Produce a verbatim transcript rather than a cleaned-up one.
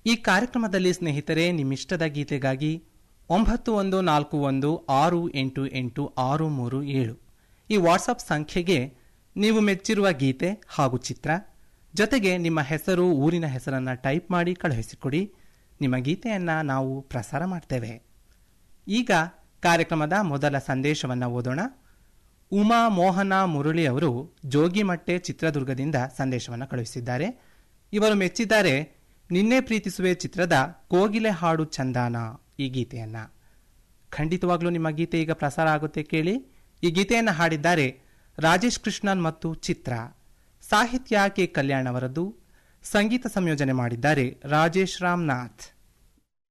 ಈ ಕಾರ್ಯಕ್ರಮದಲ್ಲಿ ಸ್ನೇಹಿತರೆ, ನಿಮ್ಮಿಷ್ಟದ ಗೀತೆಗಾಗಿ ಒಂಬತ್ತು ಒಂದು ನಾಲ್ಕು ಒಂದು ಆರು ಎಂಟು ಎಂಟು ಆರು ಮೂರು ಏಳು ಈ ವಾಟ್ಸಪ್ ಸಂಖ್ಯೆಗೆ ನೀವು ಮೆಚ್ಚಿರುವ ಗೀತೆ ಹಾಗೂ ಚಿತ್ರ ಜೊತೆಗೆ ನಿಮ್ಮ ಹೆಸರು, ಊರಿನ ಹೆಸರನ್ನು ಟೈಪ್ ಮಾಡಿ ಕಳುಹಿಸಿಕೊಡಿ. ನಿಮ್ಮ ಗೀತೆಯನ್ನು ನಾವು ಪ್ರಸಾರ ಮಾಡ್ತೇವೆ. ಈಗ ಕಾರ್ಯಕ್ರಮದ ಮೊದಲ ಸಂದೇಶವನ್ನು ಓದೋಣ. ಉಮಾ ಮೋಹನ ಮುರಳಿ ಅವರು ಜೋಗಿಮಟ್ಟೆ ಚಿತ್ರದುರ್ಗದಿಂದ ಸಂದೇಶವನ್ನು ಕಳುಹಿಸಿದ್ದಾರೆ. ಇವರು ಮೆಚ್ಚಿದ್ದಾರೆ ನಿನ್ನೆ ಪ್ರೀತಿಸುವೆ ಚಿತ್ರದ ಕೋಗಿಲೆ ಹಾಡು ಚಂದಾನ ಈ ಗೀತೆಯನ್ನ. ಖಂಡಿತವಾಗ್ಲೂ ನಿಮ್ಮ ಗೀತೆ ಈಗ ಪ್ರಸಾರ ಆಗುತ್ತೆ, ಕೇಳಿ. ಈ ಗೀತೆಯನ್ನು ಹಾಡಿದ್ದಾರೆ ರಾಜೇಶ್ ಕೃಷ್ಣನ್ ಮತ್ತು ಚಿತ್ರ. ಸಾಹಿತ್ಯ ಕೆ ಕಲ್ಯಾಣ್ ಅವರದ್ದು. ಸಂಗೀತ ಸಂಯೋಜನೆ ಮಾಡಿದ್ದಾರೆ ರಾಜೇಶ್ ರಾಮನಾಥ್.